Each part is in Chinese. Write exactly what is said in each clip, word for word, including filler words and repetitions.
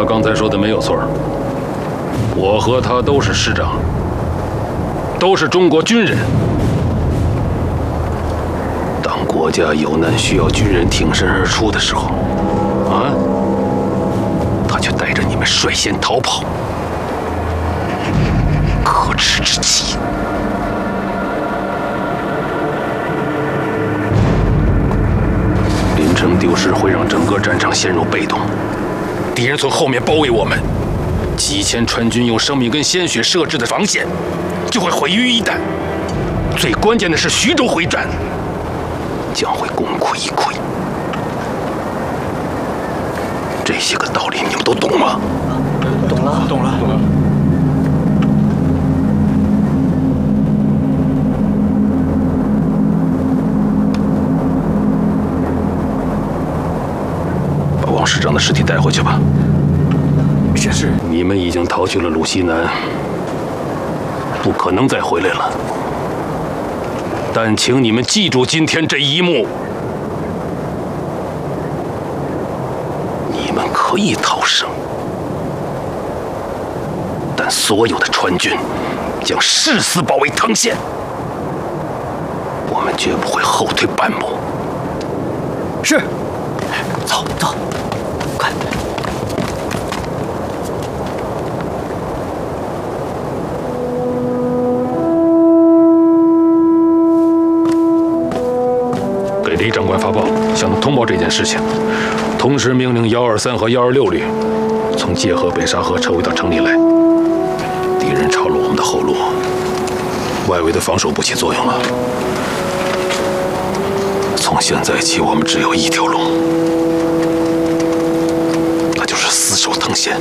他刚才说的没有错，我和他都是师长，都是中国军人。当国家有难需要军人挺身而出的时候，啊，他却带着你们率先逃跑，可耻之极！临城丢失会让整个战场陷入被动，敌人从后面包围我们，几千川军用生命跟鲜血设置的防线就会毁于一旦。最关键的是徐州会战将会功亏一篑。这些个道理你们都懂吗？ 懂了，懂了，懂了。 把王师长的尸体带回去吧。 是是。 你们已经逃去了鲁西南，不可能再回来了。但请你们记住今天这一幕。你们可以逃生，但所有的川军将誓死保卫藤县，我们绝不会后退半步。 是。走走，快！ 给李长官发报，向他通报这件事情，同时命令幺二三和幺二六旅从界河、北沙河撤回到城里来。敌人抄了我们的后路，外围的防守不起作用了。从现在起，我们只有一条路，那就是死守藤县。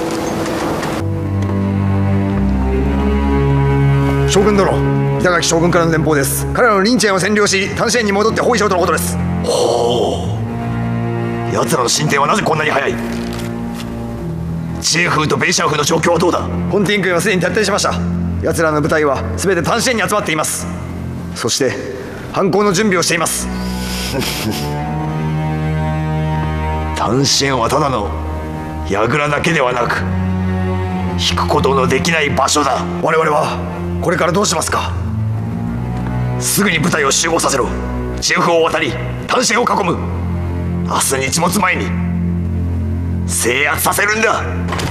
将軍殿、板垣将軍からの連邦です。彼らのリンチェンを占領し、丹县に戻って包囲しろとのことです。 ほう。奴らの進展はなぜこんなに早い？ジェフとベイシャンフの状況はどうだ？ 本ティン軍はすでに撤退しました。奴らの部隊は全て丹县に集まっています。そして反攻の準備をしています。 丹县はただの櫓だけではなく、引くことのできない場所だ。 我々はこれからどうしますか？ すぐに部隊を集合させろ。ジェフを渡り丹县を囲む。明日日没前に制圧させるんだ。